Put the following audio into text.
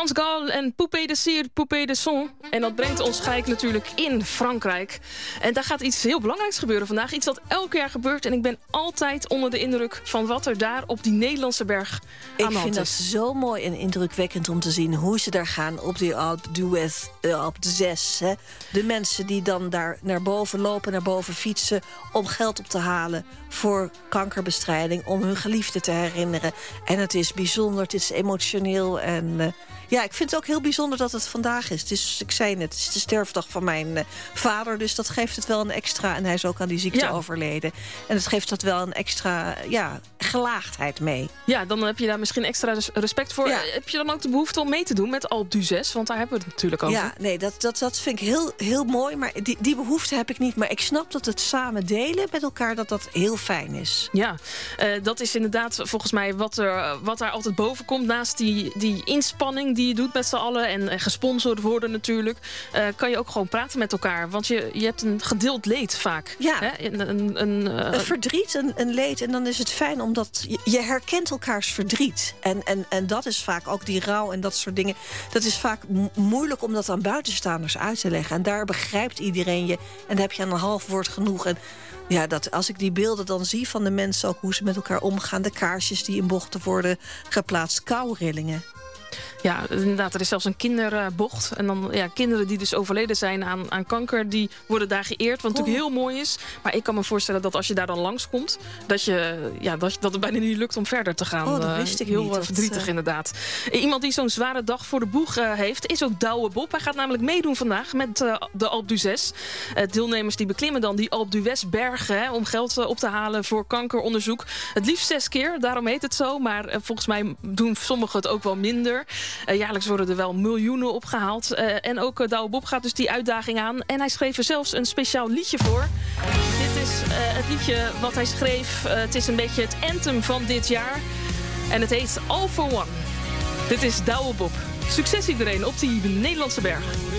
France Gall en Poupée de Cire, Poupée de Son. En dat brengt ons gelijk natuurlijk in Frankrijk. En daar gaat iets heel belangrijks gebeuren vandaag. Iets dat elk jaar gebeurt. En ik ben altijd onder de indruk van wat er daar op die Nederlandse berg aan de hand is. Ik vind dat zo mooi en indrukwekkend om te zien hoe ze daar gaan op die Alpe d'Huez, Alpe d'Huez. De mensen die dan daar naar boven lopen, naar boven fietsen om geld op te halen voor kankerbestrijding, om hun geliefden te herinneren. En het is bijzonder, het is emotioneel. En ja, ik vind het ook heel bijzonder dat het vandaag is. Het is, ik zei net, het is de sterfdag van mijn vader, dus dat geeft het wel een extra. En hij is ook aan die ziekte overleden. En het geeft dat wel een extra gelaagdheid mee. Ja, dan heb je daar misschien extra respect voor. Ja. Heb je dan ook de behoefte om mee te doen met Alpe d'Huez? Want daar hebben we het natuurlijk over. Ja, nee, dat vind ik heel, heel mooi. Maar die behoefte heb ik niet. Maar ik snap dat het samen delen met elkaar, dat heel fijn is. Ja, dat is inderdaad volgens mij wat daar altijd boven komt. Naast die inspanning die je doet met z'n allen en gesponsord worden natuurlijk, kan je ook gewoon praten met elkaar. Want je hebt een gedeeld leed vaak. Ja, hè? Een verdriet, een leed. En dan is het fijn omdat je herkent elkaars verdriet. En dat is vaak ook die rouw en dat soort dingen. Dat is vaak moeilijk om dat aan buitenstaanders uit te leggen. En daar begrijpt iedereen je. En dan heb je aan een half woord genoeg. En ja, als ik die beelden dan zie van de mensen, ook hoe ze met elkaar omgaan, de kaarsjes die in bochten worden geplaatst, kouderillingen. Ja, inderdaad, er is zelfs een kinderbocht. En dan kinderen die dus overleden zijn aan kanker, die worden daar geëerd. Wat natuurlijk heel mooi is. Maar ik kan me voorstellen dat als je daar dan langskomt, dat het bijna niet lukt om verder te gaan. Dat wist ik heel niet. Verdrietig inderdaad. Iemand die zo'n zware dag voor de boeg heeft, is ook Douwe Bob. Hij gaat namelijk meedoen vandaag met de Alpe d'Huez. Deelnemers die beklimmen dan die Alpe d'Huez bergen om geld op te halen voor kankeronderzoek. Het liefst 6 keer, daarom heet het zo. Maar volgens mij doen sommigen het ook wel minder. Jaarlijks worden er wel miljoenen opgehaald. En ook Douwe Bob gaat dus die uitdaging aan. En hij schreef er zelfs een speciaal liedje voor. Dit is het liedje wat hij schreef. Het is een beetje het anthem van dit jaar. En het heet All for One. Dit is Douwe Bob. Succes iedereen op die Nederlandse berg.